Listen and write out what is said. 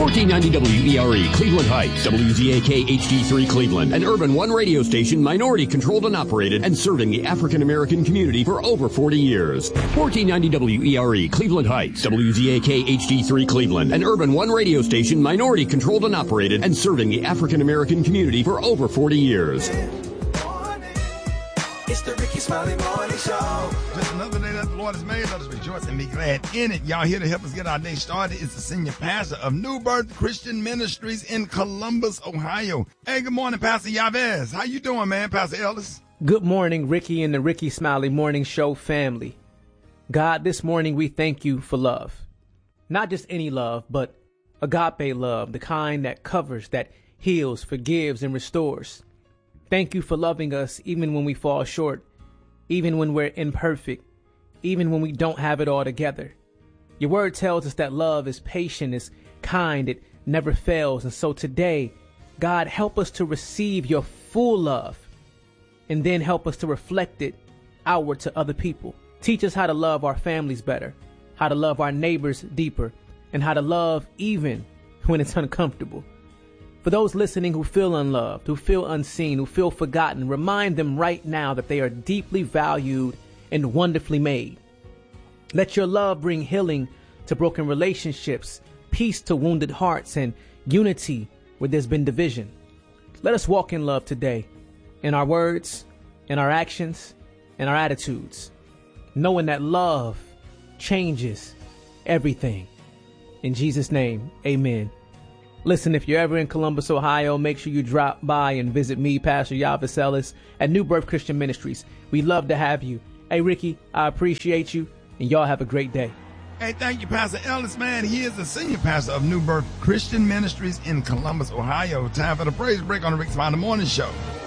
1490 WERE, Cleveland Heights, WZAK HD3 Cleveland, an Urban One radio station minority controlled and operated and serving the African American community for over 40 years. 1490 WERE, Cleveland Heights, WZAK HD3 Cleveland, an Urban One radio station minority controlled and operated and serving the African American community for over 40 years. It's the Ricky Smiley Morning Show. Just another day that the Lord has made. Let us rejoice and be glad in it. Y'all here to help us get our day started is the senior pastor of New Birth Christian Ministries in Columbus, Ohio. Hey, good morning, Pastor Yavez. How you doing, man, Pastor Ellis? Good morning, Ricky and the Ricky Smiley Morning Show family. God, this morning we thank you for love. Not just any love, but agape love, the kind that covers, that heals, forgives, and restores. Thank you for loving us even when we fall short, even when we're imperfect, even when we don't have it all together. Your word tells us that love is patient, is kind, it never fails. And so today, God, help us to receive your full love and then help us to reflect it outward to other people. Teach us how to love our families better, how to love our neighbors deeper, and how to love even when it's uncomfortable. For those listening who feel unloved, who feel unseen, who feel forgotten, remind them right now that they are deeply valued and wonderfully made. Let your love bring healing to broken relationships, peace to wounded hearts, and unity where there's been division. Let us walk in love today, in our words, in our actions, in our attitudes, knowing that love changes everything. In Jesus' name, amen. Listen, if you're ever in Columbus, Ohio, make sure you drop by and visit me, Pastor Yavez Ellis, at New Birth Christian Ministries. We'd love to have you. Hey, Ricky, I appreciate you, and y'all have a great day. Hey, thank you, Pastor Ellis, man. He is the senior pastor of New Birth Christian Ministries in Columbus, Ohio. Time for the praise break on the Ricky Smiley Morning Show.